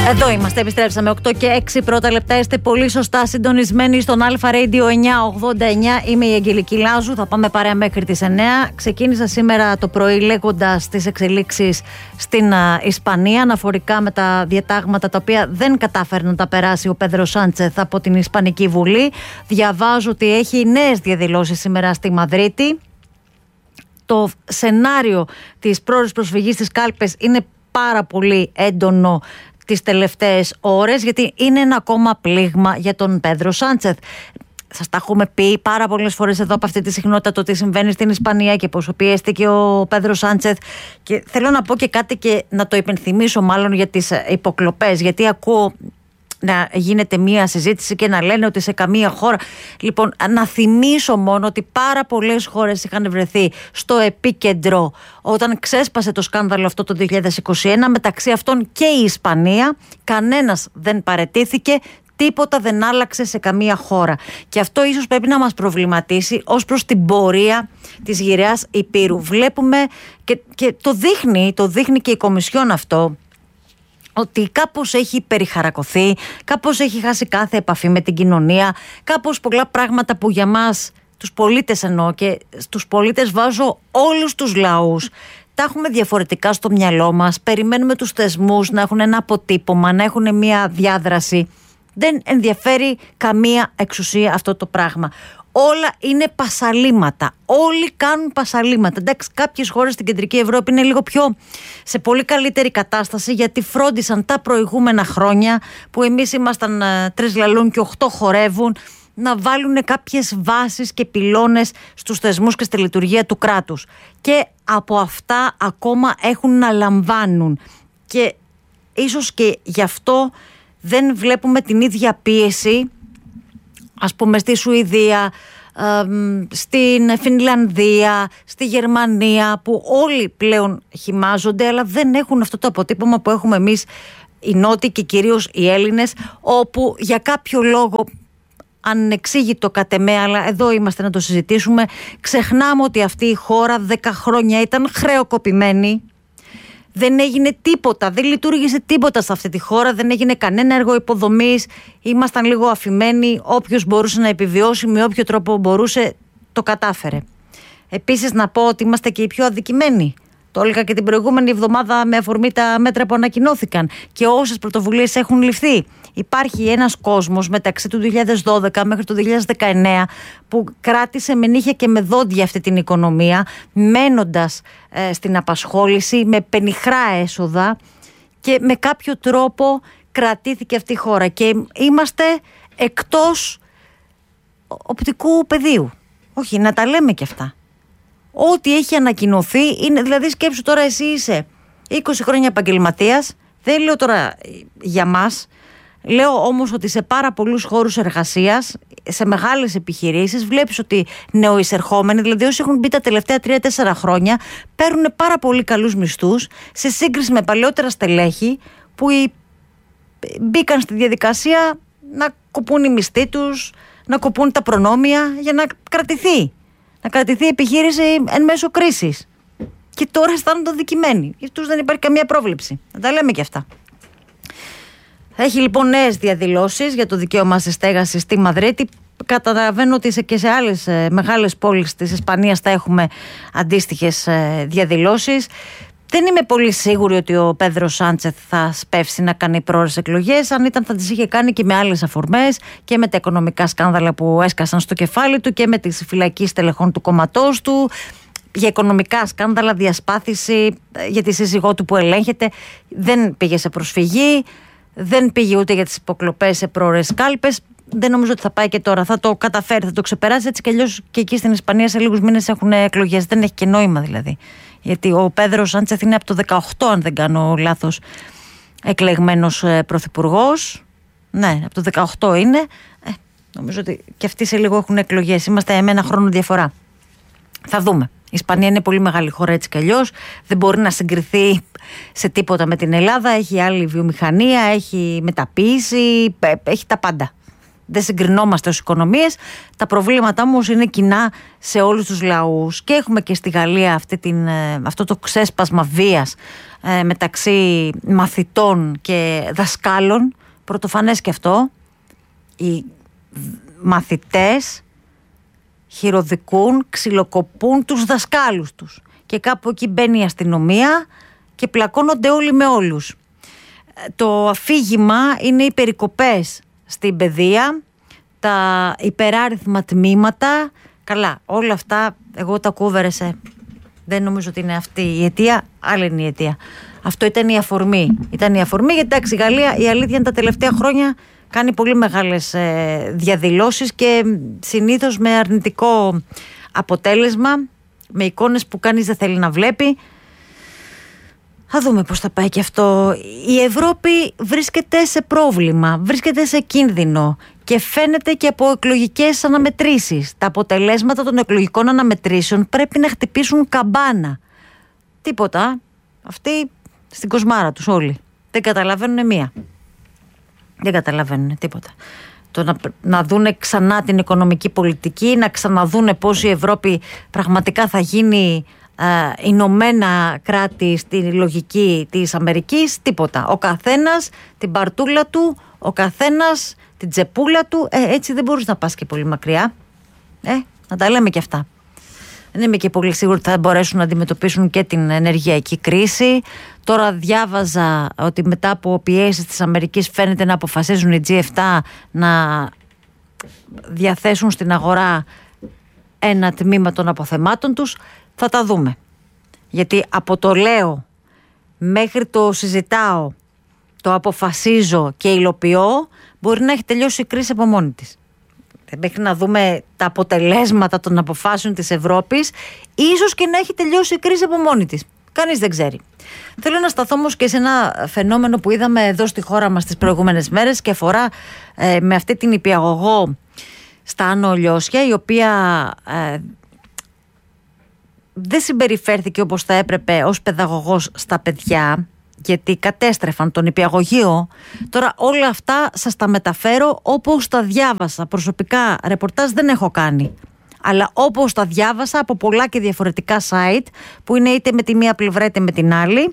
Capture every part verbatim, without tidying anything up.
Εδώ είμαστε, επιστρέψαμε οκτώ και έξι πρώτα λεπτά. Είστε πολύ σωστά συντονισμένοι στον Αλφα Radio εννιακόσια ογδόντα εννιά. Είμαι η Αγγελική Λάζου, θα πάμε παρέα μέχρι τις εννιά. Ξεκίνησα σήμερα το πρωί λέγοντας τις εξελίξεις στην α, Ισπανία αναφορικά με τα διατάγματα τα οποία δεν κατάφερε να τα περάσει ο Πέδρο Σάντσεθ από την Ισπανική Βουλή. Διαβάζω ότι έχει νέες διαδηλώσεις σήμερα στη Μαδρίτη. Το σενάριο της πρόορης προσφυγής στις κάλπες είναι πάρα πολύ έντονο τις τελευταίες ώρες, γιατί είναι ένα ακόμα πλήγμα για τον Πέδρο Σάντσεθ. Σας τα έχουμε πει πάρα πολλές φορές εδώ από αυτή τη συχνότητα το τι συμβαίνει στην Ισπανία και πόσο πιέστηκε ο Πέδρο Σάντσεθ. Και θέλω να πω και κάτι και να το υπενθυμίσω μάλλον για τις υποκλοπές, γιατί ακούω να γίνεται μία συζήτηση και να λένε ότι σε καμία χώρα. Λοιπόν, να θυμίσω μόνο ότι πάρα πολλές χώρες είχαν βρεθεί στο επίκεντρο όταν ξέσπασε το σκάνδαλο αυτό το δύο χιλιάδες είκοσι ένα, μεταξύ αυτών και η Ισπανία. Κανένας δεν παραιτήθηκε, τίποτα δεν άλλαξε σε καμία χώρα. Και αυτό ίσως πρέπει να μας προβληματίσει ως προς την πορεία της γυραιάς Υπήρου. Βλέπουμε και, και το δείχνει, το δείχνει και η Κομισιόν αυτό, ότι κάπως έχει περιχαρακωθεί, κάπως έχει χάσει κάθε επαφή με την κοινωνία, κάπως πολλά πράγματα που για μας, τους πολίτες εννοώ, και στους πολίτες βάζω όλους τους λαούς, τα έχουμε διαφορετικά στο μυαλό μας, περιμένουμε τους θεσμούς να έχουν ένα αποτύπωμα, να έχουν μια διάδραση. Δεν ενδιαφέρει καμία εξουσία αυτό το πράγμα. Όλα είναι πασαλήματα. Όλοι κάνουν πασαλήματα. Εντάξει, κάποιες χώρες στην κεντρική Ευρώπη είναι λίγο πιο σε πολύ καλύτερη κατάσταση, γιατί φρόντισαν τα προηγούμενα χρόνια που εμείς ήμασταν ε, τρεις λαλούν και οχτώ χορεύουν, να βάλουν κάποιες βάσεις και πυλώνες στους θεσμούς και στη λειτουργία του κράτους. Και από αυτά ακόμα έχουν να λαμβάνουν. Και ίσως και γι' αυτό δεν βλέπουμε την ίδια πίεση, ας πούμε στη Σουηδία, στην Φινλανδία, στη Γερμανία, που όλοι πλέον χυμάζονται, αλλά δεν έχουν αυτό το αποτύπωμα που έχουμε εμείς οι Νότιοι και κυρίως οι Έλληνες, όπου για κάποιο λόγο ανεξήγητο κατ' εμέ, αλλά εδώ είμαστε να το συζητήσουμε, ξεχνάμε ότι αυτή η χώρα δέκα χρόνια ήταν χρεοκοπημένη. Δεν έγινε τίποτα, δεν λειτουργήσε τίποτα σε αυτή τη χώρα, δεν έγινε κανένα έργο υποδομής, ήμασταν λίγο αφημένοι, όποιος μπορούσε να επιβιώσει με όποιο τρόπο μπορούσε το κατάφερε. Επίσης να πω ότι είμαστε και οι πιο αδικημένοι. Το έλεγα και την προηγούμενη εβδομάδα με αφορμή τα μέτρα που ανακοινώθηκαν και όσες πρωτοβουλίες έχουν ληφθεί. Υπάρχει ένας κόσμος μεταξύ του δύο χιλιάδες δώδεκα μέχρι το δύο χιλιάδες δεκαεννέα που κράτησε με νύχια και με δόντια αυτή την οικονομία, μένοντας ε, στην απασχόληση με πενιχρά έσοδα, και με κάποιο τρόπο κρατήθηκε αυτή η χώρα και είμαστε εκτός οπτικού πεδίου. Όχι, να τα λέμε και αυτά. Ό,τι έχει ανακοινωθεί είναι, δηλαδή σκέψου τώρα, εσύ είσαι είκοσι χρόνια επαγγελματίας, δεν λέω τώρα για μας, λέω όμως ότι σε πάρα πολλούς χώρους εργασίας, σε μεγάλες επιχειρήσεις, βλέπεις ότι νεοεισερχόμενοι, δηλαδή όσοι έχουν μπει τα τελευταία τρία τέσσερα χρόνια, παίρνουν πάρα πολύ καλούς μισθούς σε σύγκριση με παλαιότερα στελέχη που μπήκαν στη διαδικασία να κοπούν οι μισθοί τους, να κοπούν τα προνόμια για να κρατηθεί. Να κρατηθεί η επιχείρηση εν μέσω κρίσης. Και τώρα αισθάνονται δικημένοι. Για αυτούς δεν υπάρχει καμία πρόβλεψη. Να τα λέμε και αυτά. Έχει λοιπόν νέες διαδηλώσεις για το δικαίωμα στη στέγαση στη Μαδρίτη. Καταλαβαίνω ότι και σε άλλες μεγάλες πόλεις της Ισπανίας θα έχουμε αντίστοιχες διαδηλώσεις. Δεν είμαι πολύ σίγουρη ότι ο Πέδρο Σάντσεθ θα σπεύσει να κάνει πρόορες εκλογές. Αν ήταν, θα τις είχε κάνει και με άλλες αφορμές και με τα οικονομικά σκάνδαλα που έσκασαν στο κεφάλι του και με τη φυλακή στελεχών του κόμματός του. Για οικονομικά σκάνδαλα, διασπάθηση για τη σύζυγό του που ελέγχεται. Δεν πήγε σε προσφυγή, δεν πήγε ούτε για τις υποκλοπές σε πρόορες κάλπες. Δεν νομίζω ότι θα πάει και τώρα. Θα το καταφέρει, θα το ξεπεράσει. Έτσι κι αλλιώς και εκεί στην Ισπανία σε λίγους μήνες έχουν εκλογές. Δεν έχει και νόημα δηλαδή. Γιατί ο Πέδρο Σάντσεθ είναι από το δεκαοκτώ, αν δεν κάνω λάθος, εκλεγμένος πρωθυπουργός. Ναι, από το δεκαοκτώ είναι. Ε, νομίζω ότι και αυτοί σε λίγο έχουν εκλογές. Είμαστε με ένα χρόνο διαφορά. Θα δούμε. Η Ισπανία είναι πολύ μεγάλη χώρα έτσι κι αλλιώς. Δεν μπορεί να συγκριθεί σε τίποτα με την Ελλάδα. Έχει άλλη βιομηχανία, έχει μεταποίηση, έχει τα πάντα. δεν συγκρινόμαστε ως οικονομίες. Τα προβλήματα όμως είναι κοινά σε όλους τους λαούς. Και έχουμε και στη Γαλλία αυτή την, αυτό το ξέσπασμα βίας ε, μεταξύ μαθητών και δασκάλων. Πρωτοφανές και αυτό. Οι μαθητές χειροδικούν, ξυλοκοπούν τους δασκάλους τους. Και κάπου εκεί μπαίνει η αστυνομία και πλακώνονται όλοι με όλους. Το αφήγημα είναι οι περικοπές στην παιδεία, τα υπεράριθμα τμήματα. Καλά, όλα αυτά εγώ τα κούβερεσε. Δεν νομίζω ότι είναι αυτή η αιτία, άλλη είναι η αιτία. Αυτό ήταν η αφορμή. Ήταν η αφορμή γιατί εντάξει, η Γαλλία, η αλήθεια είναι τα τελευταία χρόνια κάνει πολύ μεγάλες ε, διαδηλώσεις και συνήθως με αρνητικό αποτέλεσμα, με εικόνες που κανείς δεν θέλει να βλέπει. Θα δούμε πώς θα πάει και αυτό. Η Ευρώπη βρίσκεται σε πρόβλημα, βρίσκεται σε κίνδυνο και φαίνεται και από εκλογικές αναμετρήσεις. Τα αποτελέσματα των εκλογικών αναμετρήσεων πρέπει να χτυπήσουν καμπάνα. Τίποτα. Αυτοί στην κοσμάρα τους όλοι. Δεν καταλαβαίνουν μία. Δεν καταλαβαίνουν τίποτα. Το να, να δούνε ξανά την οικονομική πολιτική, να ξαναδούνε πώς η Ευρώπη πραγματικά θα γίνει ε, Ηνωμένα κράτη στη λογική της Αμερικής, τίποτα. Ο καθένας την παρτούλα του, ο καθένας την τσεπούλα του, ε, έτσι δεν μπορείς να πας και πολύ μακριά. Ε, να τα λέμε και αυτά. Δεν είμαι και πολύ σίγουρη ότι θα μπορέσουν να αντιμετωπίσουν και την ενεργειακή κρίση. Τώρα διάβαζα ότι μετά από πιέσεις της Αμερικής φαίνεται να αποφασίζουν οι τζι επτά να διαθέσουν στην αγορά ένα τμήμα των αποθεμάτων τους. Θα τα δούμε. Γιατί από το λέω μέχρι το συζητάω, το αποφασίζω και υλοποιώ, μπορεί να έχει τελειώσει η κρίση από μόνη της. Μέχρι να δούμε τα αποτελέσματα των αποφάσεων της Ευρώπης, ίσως και να έχει τελειώσει η κρίση από μόνη της. Κανείς δεν ξέρει. Θέλω να σταθώ όμως και σε ένα φαινόμενο που είδαμε εδώ στη χώρα μας τις προηγούμενες μέρες και αφορά ε, με αυτή την υπηαγωγό στα Άνω Λιώσια, η οποία ε, δεν συμπεριφέρθηκε όπως θα έπρεπε ως παιδαγωγός στα παιδιά, γιατί κατέστρεφαν τον υπηαγωγείο. Τώρα όλα αυτά σας τα μεταφέρω όπως τα διάβασα. Προσωπικά ρεπορτάζ δεν έχω κάνει, αλλά όπως τα διάβασα από πολλά και διαφορετικά site που είναι είτε με τη μία πλευρά είτε με την άλλη.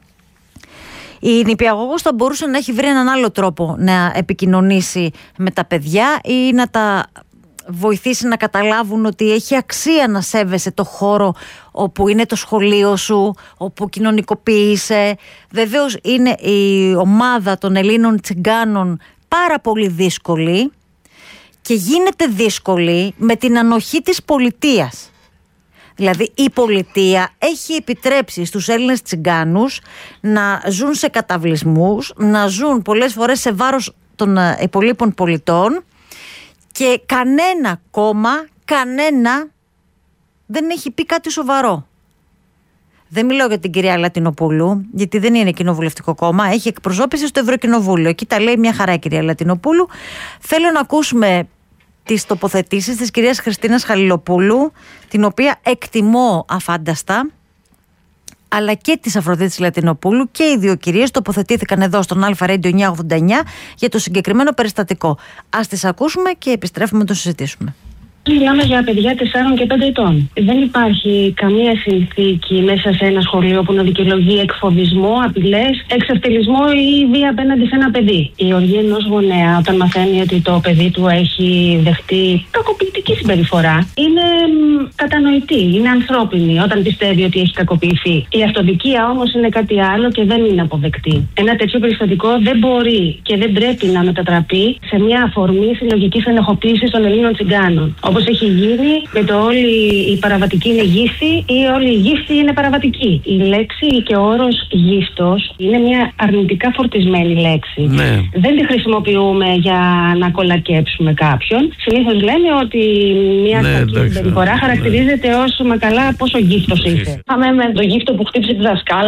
Η νηπιαγωγός θα μπορούσε να έχει βρει έναν άλλο τρόπο να επικοινωνήσει με τα παιδιά ή να τα βοηθήσει να καταλάβουν ότι έχει αξία να σέβεσαι το χώρο όπου είναι το σχολείο σου, όπου κοινωνικοποιείσαι. Βεβαίως είναι η ομάδα των Ελλήνων τσιγκάνων πάρα πολύ δύσκολη και γίνεται δύσκολη με την ανοχή της πολιτείας. Δηλαδή η πολιτεία έχει επιτρέψει στους Έλληνες τσιγκάνους να ζουν σε καταβλισμούς, να ζουν πολλές φορές σε βάρος των υπολείπων πολιτών και κανένα κόμμα, κανένα δεν έχει πει κάτι σοβαρό. Δεν μιλάω για την κυρία Λατινοπούλου, γιατί δεν είναι κοινοβουλευτικό κόμμα, έχει εκπροσώπηση στο Ευρωκοινοβούλιο. Εκεί τα λέει μια χαρά η κυρία Λατινοπούλου. Θέλω να ακούσουμε τις τοποθετήσεις της κυρίας Χριστίνας Χαλιλοπούλου, την οποία εκτιμώ αφάνταστα, αλλά και της Αφροδίτης Λατινοπούλου, και οι δύο κυρίες τοποθετήθηκαν εδώ στον Αλφα Radio εννιακόσια ογδόντα εννιά για το συγκεκριμένο περιστατικό. Ας τις ακούσουμε και επιστρέφουμε να το συζητήσουμε. Μιλάμε για παιδιά τεσσάρων και πέντε ετών. Δεν υπάρχει καμία συνθήκη μέσα σε ένα σχολείο που να δικαιολογεί εκφοβισμό, απειλές, εξευτελισμό ή βία απέναντι σε ένα παιδί. Η οργή ενός γονέα, όταν μαθαίνει ότι το παιδί του έχει δεχτεί κακοποιητική συμπεριφορά, είναι μ, κατανοητή, είναι ανθρώπινη όταν πιστεύει ότι έχει κακοποιηθεί. Η αυτοδικία όμως είναι κάτι άλλο και δεν είναι αποδεκτή. Ένα τέτοιο περιστατικό δεν μπορεί και δεν πρέπει να μετατραπεί σε μια αφορμή συλλογικής ενοχοποίησης των Ελλήνων τσιγκάνων. Όπως έχει γίνει με το όλη η παραβατική είναι γύφτη ή όλη η γύφτη είναι παραβατική. Η λέξη και ο όρος γύφτος είναι μια αρνητικά φορτισμένη λέξη. Ναι. Δεν τη χρησιμοποιούμε για να κολακέψουμε κάποιον. Συνήθως λέμε ότι μια ναι, κακή συμπεριφορά χαρακτηρίζεται ναι. ως μα καλά πόσο γύφτος είσαι. Πάμε με το γύφτο που χτύπησε τη δασκάλα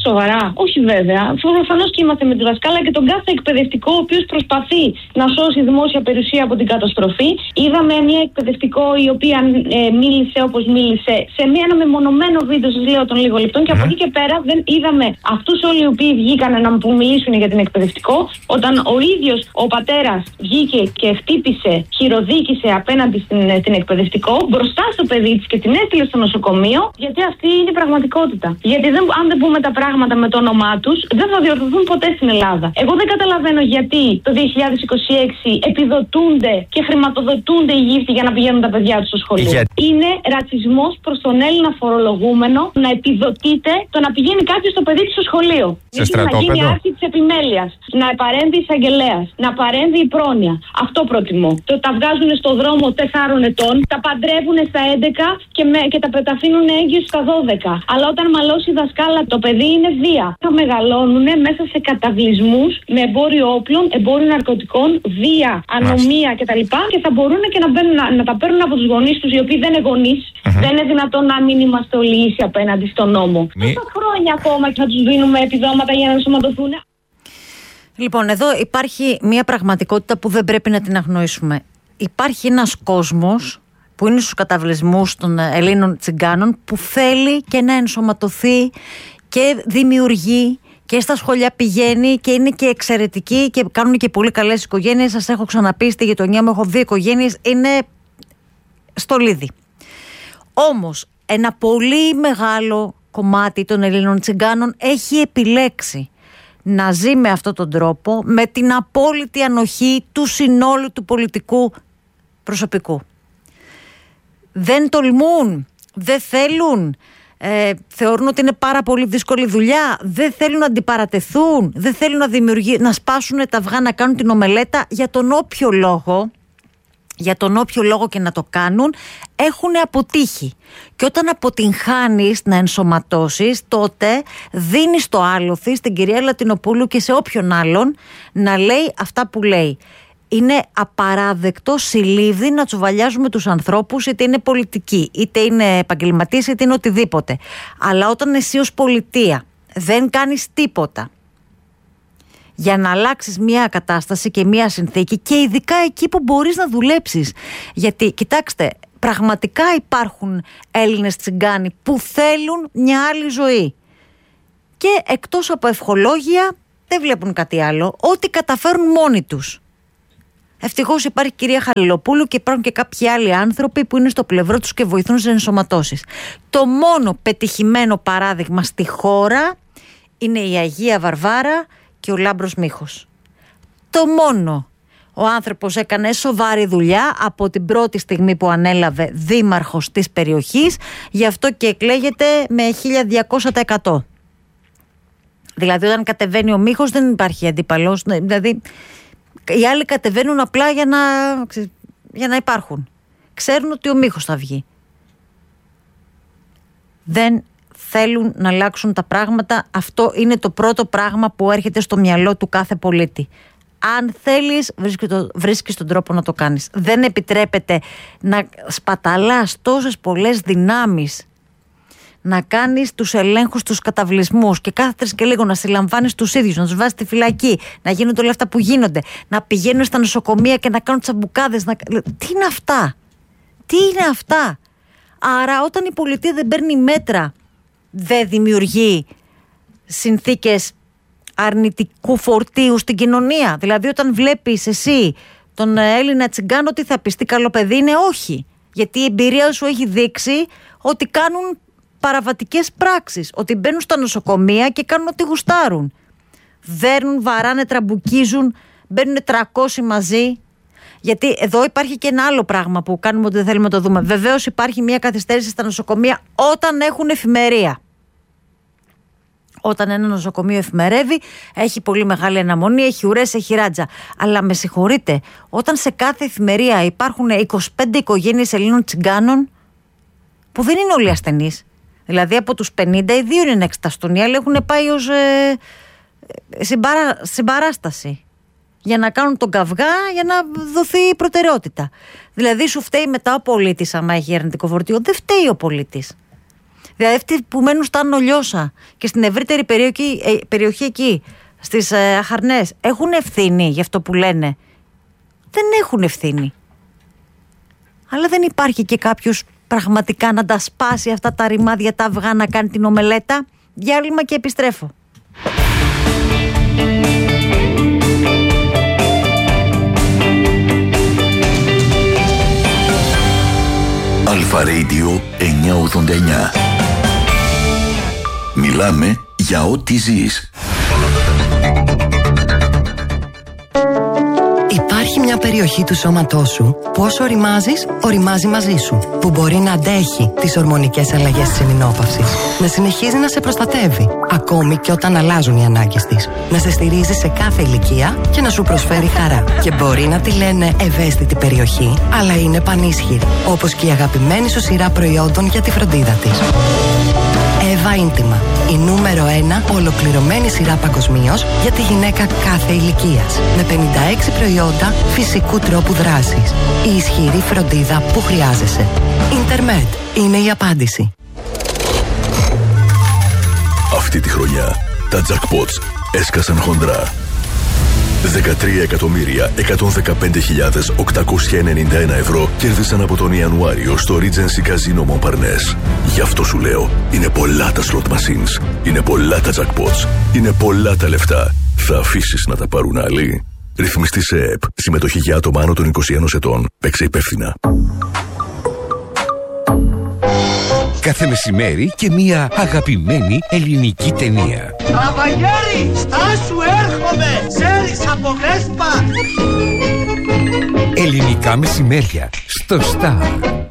Σοβαρά. Όχι βέβαια. Προφανώς και είμαστε με τη δασκάλα και τον κάθε εκπαιδευτικό ο οποίος προσπαθεί να σώσει δημόσια περιουσία από την καταστροφή. Είδαμε μια εκπαιδευτικό η οποία ε, μίλησε όπως μίλησε σε μια, ένα μεμονωμένο βίντεο, σας λέω, των λίγων λεπτών, και από εκεί και πέρα δεν είδαμε αυτούς όλοι οι οποίοι βγήκαν να που μιλήσουν για την εκπαιδευτικό, όταν ο ίδιος ο πατέρας βγήκε και χτύπησε, χειροδίκησε απέναντι στην, στην εκπαιδευτικό μπροστά στο παιδί της και την έστειλε στο νοσοκομείο, γιατί αυτή είναι η πραγματικότητα. Γιατί δεν, αν δεν πούμε τα πράγματα με το όνομά τους, δεν θα διορθωθούν ποτέ στην Ελλάδα. Εγώ δεν καταλαβαίνω γιατί το δύο χιλιάδες είκοσι έξι επιδοτούνται και χρηματοδοτούνται οι γύφτοι για να πηγαίνουν τα παιδιά τους στο σχολείο. Για... Είναι ρατσισμός προς τον Έλληνα φορολογούμενο να επιδοτείται το να πηγαίνει κάποιος το παιδί του στο σχολείο. Σε στρατόπεδο. Να γίνει άρση της επιμέλειας, να παρέμβει εισαγγελέας, να παρέμβει η πρόνοια. Αυτό προτιμώ. Το τα βγάζουν στο δρόμο τεσσάρων ετών, τα παντρεύουν στα έντεκα και, με, και τα, τα αφήνουν έγκυους στα δώδεκα. Αλλά όταν μαλώσει η δασκάλα, το παιδί είναι βία. Θα μεγαλώνουν μέσα σε καταβλισμούς με εμπόριο όπλων, εμπόριο ναρκωτικών, βία, ανομία κτλ. Και θα μπορούν και να, μπαίνουν, να, να τα παίρνουν από τους γονείς τους, οι οποίοι δεν είναι γονείς. Mm-hmm. Δεν είναι δυνατόν να μην είμαστε όλοι ίσοι απέναντι στον νόμο. Τόσα χρόνια ακόμα και θα τους δίνουμε επιδόματα για να ενσωματωθούν. Λοιπόν, εδώ υπάρχει μια πραγματικότητα που δεν πρέπει να την αγνοήσουμε. Υπάρχει ένας κόσμος που είναι στους καταβλισμούς των Ελλήνων τσιγκάνων που θέλει και να ενσωματωθεί και δημιουργεί και στα σχολεία πηγαίνει και είναι και εξαιρετικοί και κάνουν και πολύ καλές οικογένειες. Σας έχω ξαναπεί, στη γειτονιά μου έχω δύο οικογένειες, είναι στολίδι. Όμως ένα πολύ μεγάλο κομμάτι των Ελλήνων τσιγκάνων έχει επιλέξει να ζει με αυτόν τον τρόπο, με την απόλυτη ανοχή του συνόλου του πολιτικού προσωπικού. Δεν τολμούν, δεν θέλουν, ε, θεωρούν ότι είναι πάρα πολύ δύσκολη δουλειά, δεν θέλουν να αντιπαρατεθούν, δεν θέλουν να, δημιουργεί, να σπάσουν τα αυγά, να κάνουν την ομελέτα, για τον όποιο λόγο. Για τον όποιο λόγο και να το κάνουν, έχουν αποτύχει. Και όταν αποτυγχάνεις να ενσωματώσεις, τότε δίνεις το άλοθη στην κυρία Λατινοπούλου και σε όποιον άλλον να λέει αυτά που λέει. Είναι απαράδεκτο σιλίδι να τσουβαλιάζουμε τους ανθρώπους, είτε είναι πολιτικοί, είτε είναι επαγγελματίες, είτε είναι οτιδήποτε. Αλλά όταν εσύ ως πολιτεία δεν κάνεις τίποτα για να αλλάξεις μια κατάσταση και μια συνθήκη, και ειδικά εκεί που μπορείς να δουλέψεις. Γιατί, κοιτάξτε, πραγματικά υπάρχουν Έλληνες τσιγκάνοι που θέλουν μια άλλη ζωή. Και εκτός από ευχολόγια δεν βλέπουν κάτι άλλο. Ό,τι καταφέρουν μόνοι τους. Ευτυχώς υπάρχει η κυρία Χαλιλοπούλου και υπάρχουν και κάποιοι άλλοι άνθρωποι που είναι στο πλευρό τους και βοηθούν σε ενσωματώσεις. Το μόνο πετυχημένο παράδειγμα στη χώρα είναι η Αγία Βαρβάρα και ο Λάμπρος Μίχος. Το μόνο. Ο άνθρωπος έκανε σοβαρή δουλειά από την πρώτη στιγμή που ανέλαβε δήμαρχος της περιοχής, γι' αυτό και εκλέγεται με χίλια διακόσια τοις εκατό. Δηλαδή όταν κατεβαίνει ο Μίχος δεν υπάρχει αντίπαλος, δηλαδή οι άλλοι κατεβαίνουν απλά για να, για να υπάρχουν. Ξέρουν ότι ο Μίχος θα βγει. Δεν θέλουν να αλλάξουν τα πράγματα. Αυτό είναι το πρώτο πράγμα που έρχεται στο μυαλό του κάθε πολίτη. Αν θέλεις, βρίσκεις, το, βρίσκεις τον τρόπο να το κάνεις. Δεν επιτρέπεται να σπαταλάς τόσες πολλές δυνάμεις, να κάνεις τους ελέγχους στους καταβλισμούς και κάθε τρεις και λίγο να συλλαμβάνεις τους ίδιους, να τους βάζεις στη φυλακή, να γίνονται όλα αυτά που γίνονται, να πηγαίνουν στα νοσοκομεία και να κάνουν τσαμπουκάδες. Να... Τι είναι αυτά? Τι είναι αυτά? Άρα όταν η πολιτεία δεν παίρνει μέτρα, δεν δημιουργεί συνθήκες αρνητικού φορτίου στην κοινωνία. Δηλαδή όταν βλέπεις εσύ τον Έλληνα τσιγκάνο, τι θα πεις, τι καλό παιδί είναι? Όχι. Γιατί η εμπειρία σου έχει δείξει ότι κάνουν παραβατικές πράξεις, ότι μπαίνουν στα νοσοκομεία και κάνουν ό,τι γουστάρουν. Δέρνουν, βαράνε, τραμπουκίζουν, μπαίνουν τριακόσιοι μαζί. Γιατί εδώ υπάρχει και ένα άλλο πράγμα που κάνουμε ότι δεν θέλουμε να το δούμε. Βεβαίως υπάρχει μια καθυστέρηση στα νοσοκομεία όταν έχουν εφημερία. Όταν ένα νοσοκομείο εφημερεύει, έχει πολύ μεγάλη αναμονή, έχει ουρές, έχει ράτζα. Αλλά με συγχωρείτε, όταν σε κάθε εφημερία υπάρχουν είκοσι πέντε οικογένειες Ελλήνων τσιγκάνων, που δεν είναι όλοι ασθενείς. Δηλαδή από τους πενήντα οι δύο είναι να εξεταστούν, οι άλλοι έχουν πάει ως ε, συμπαρα, συμπαράσταση για να κάνουν τον καυγά, για να δοθεί προτεραιότητα. Δηλαδή σου φταίει μετά ο πολίτης άμα έχει αρνητικό φορτίο? Δεν φταίει ο πολίτης. Δηλαδή αυτοί που μένουν στα Νολιώσα και στην ευρύτερη περιοχή, ε, περιοχή εκεί, στις ε, Αχαρνές, έχουν ευθύνη για αυτό που λένε? Δεν έχουν ευθύνη. Αλλά δεν υπάρχει και κάποιος πραγματικά να τα σπάσει αυτά τα ρημάδια, τα αυγά, να κάνει την ομελέτα. Διάλειμμα και επιστρέφω. Αλφα Radio εννιακόσια ογδόντα εννιά. Μιλάμε για ό,τι ζεις. Υπάρχει μια περιοχή του σώματός σου που όσο οριμάζεις, οριμάζει μαζί σου. Που μπορεί να αντέχει τις ορμονικές αλλαγές της εμεινόπαυσης. Να συνεχίζει να σε προστατεύει, ακόμη και όταν αλλάζουν οι ανάγκες της. Να σε στηρίζει σε κάθε ηλικία και να σου προσφέρει χαρά. Και μπορεί να τη λένε ευαίσθητη περιοχή, αλλά είναι πανίσχυρη. Όπως και η αγαπημένη σου σειρά προϊόντων για τη φροντίδα της. Εύα Ίντιμα. Η νούμερο ένα ολοκληρωμένη σειρά παγκοσμίως για τη γυναίκα κάθε ηλικίας. Με πενήντα έξι προϊόντα φυσικού τρόπου δράσης. Η ισχυρή φροντίδα που χρειάζεσαι. Ιντερμετ είναι η απάντηση. Αυτή τη χρονιά τα jackpots έσκασαν χοντρά. δεκατρία εκατομμύρια εκατόν δεκαπέντε χιλιάδες οκτακόσια ενενήντα ένα ευρώ κέρδισαν από τον Ιανουάριο στο Regency Casino Montparnasse. Γι' αυτό σου λέω, είναι πολλά τα slot machines, είναι πολλά τα jackpots, είναι πολλά τα λεφτά. Θα αφήσεις να τα πάρουν άλλοι? Ρυθμιστή σε ΕΕΠ. Συμμετοχή για άτομα άνω των είκοσι ένα ετών. Παίξε υπεύθυνα. Κάθε μεσημέρι και μία αγαπημένη ελληνική ταινία. Καβαγιέρι, στάσου, έρχομαι! Ξέρεις από Βέσπα! Ελληνικά μεσημέρια στο Star.